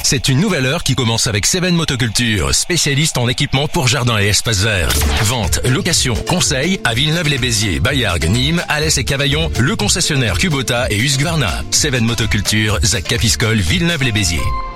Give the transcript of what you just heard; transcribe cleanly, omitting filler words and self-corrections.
C'est une nouvelle heure qui commence avec Seven Motoculture, spécialiste en équipement pour jardin et espaces verts. Vente, location, conseil à Villeneuve-les-Béziers, Bayargues, Nîmes, Alès et Cavaillon, le concessionnaire Kubota et Husqvarna. Seven Motoculture, Zac Capiscol, Villeneuve-les-Béziers.